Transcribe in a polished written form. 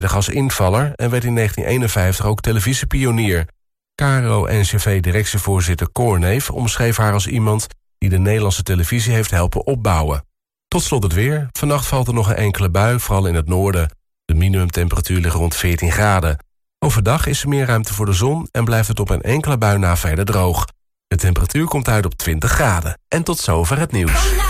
de gasinvaller en werd in 1951 ook televisiepionier. KRO-NCV-directievoorzitter Cor Neef omschreef haar als iemand die de Nederlandse televisie heeft helpen opbouwen. Tot slot het weer. Vannacht valt er nog een enkele bui, vooral in het noorden. De minimumtemperatuur ligt rond 14 graden. Overdag is er meer ruimte voor de zon en blijft het op een enkele bui na verder droog. De temperatuur komt uit op 20 graden. En tot zover het nieuws.